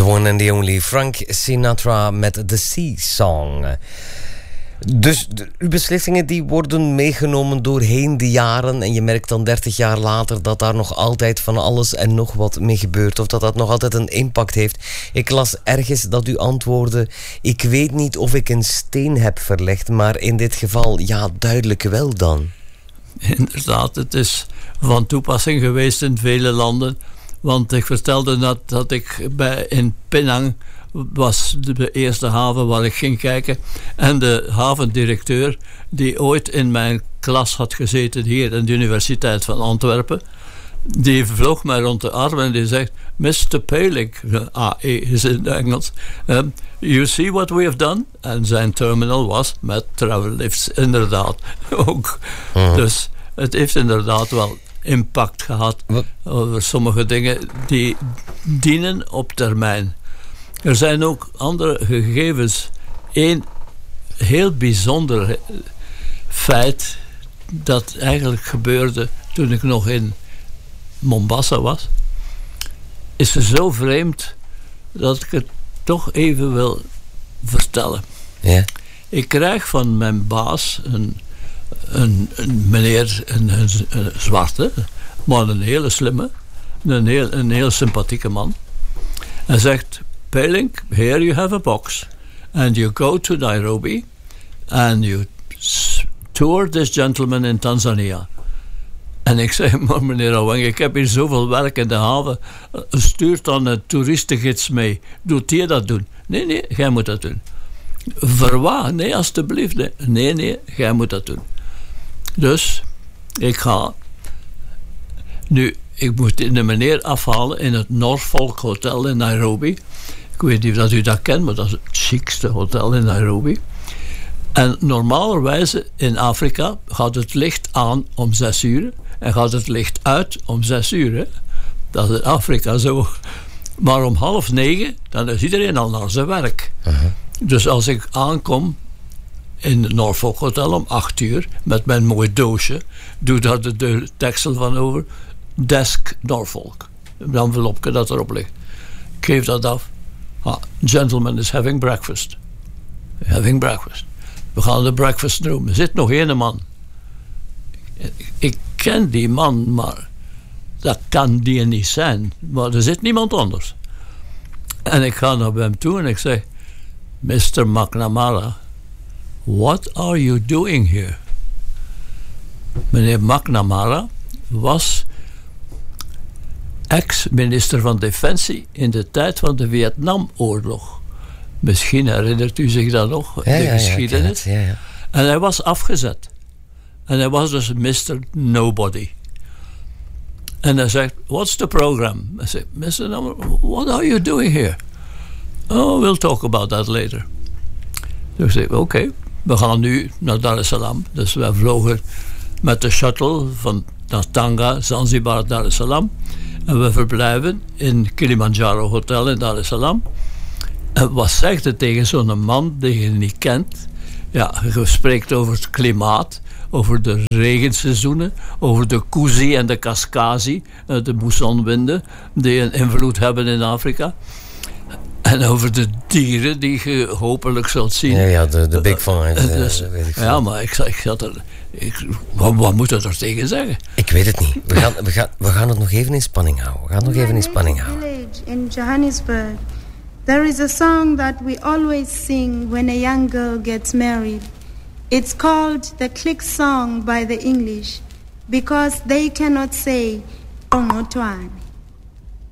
one and the only Frank Sinatra met The Sea Song. Dus uw beslissingen die worden meegenomen doorheen de jaren en je merkt dan 30 jaar later dat daar nog altijd van alles en nog wat mee gebeurt of dat nog altijd een impact heeft. Ik las ergens dat u antwoordde: ik weet niet of ik een steen heb verlegd, maar in dit geval ja, duidelijk wel dan. Inderdaad, het is van toepassing geweest in vele landen, want ik vertelde dat ik in Penang was de eerste haven waar ik ging kijken. En de havendirecteur, die ooit in mijn klas had gezeten hier in de Universiteit van Antwerpen, die vloog mij rond de arm en die zegt: Mr. Pelink, AE is in het Engels, you see what we have done? En zijn terminal was met travel lifts, inderdaad ook. Dus het heeft inderdaad wel impact gehad over sommige dingen die dienen op termijn. Er zijn ook andere gegevens. Eén heel bijzonder feit dat eigenlijk gebeurde toen ik nog in Mombasa was, is zo vreemd dat ik het toch even wil vertellen. Ja. Ik krijg van mijn baas een meneer, een zwarte, maar een hele slimme, een heel sympathieke man. Hij zegt: Pelink, here you have a box. And you go to Nairobi and you tour this gentleman in Tanzania. En ik zei: maar meneer Awang, ik heb hier zoveel werk in de haven. Stuurt dan een toeristengids mee. Doet hij dat doen? Nee, jij moet dat doen. Verwaar? Nee, alstublieft. Nee, jij moet dat doen. Dus, ik ga. Nu, ik moet een meneer afhalen in het Norfolk Hotel in Nairobi. Ik weet niet of u dat kent, maar dat is het chicste hotel in Nairobi. En normalerwijze in Afrika gaat het licht aan om 6 uur en gaat het licht uit om 6 uur. Hè? Dat is in Afrika zo. Maar om 8:30, dan is iedereen al naar zijn werk. Dus als ik aankom in het Norfolk Hotel om 8 uur met mijn mooi doosje, doe daar de deksel van over. Desk Norfolk. Een envelopje dat erop ligt. Ik geef dat af. Gentleman is having breakfast. Having breakfast. We gaan naar de breakfast room. Er zit nog één man. Ik ken die man, maar dat kan die niet zijn. Maar er zit niemand anders. En ik ga naar hem toe en ik zeg: Mr. McNamara, what are you doing here? Meneer McNamara was ex-minister van Defensie in de tijd van de Vietnamoorlog. Misschien herinnert u zich dat nog, de geschiedenis. Ja. En hij was afgezet. En hij was dus Mr. Nobody. En hij zegt: what's the program? I zeg: Mr. Nobody, what are you doing here? Oh, we'll talk about that later. Dus ik zeg: oké, we gaan nu naar Dar es Salaam. Dus wij vlogen met de shuttle van Tanga, Zanzibar, Dar es Salaam. En we verblijven in Kilimanjaro Hotel in Dar es Salaam. En wat zegt het tegen zo'n man die je niet kent? Ja, je spreekt over het klimaat, over de regenseizoenen, over de Kuzi en de Kaskazi, de moessonwinden die een invloed hebben in Afrika. En over de dieren die je hopelijk zult zien. Ja, de Big Five. Dus, ja, maar ik zat er. Wat moet ik er tegen zeggen? Ik weet het niet. We gaan het nog even in spanning houden. In Johannesburg, there is a song that we always sing when a young girl gets married. It's called the click song by the English, because they cannot say Ongotwane.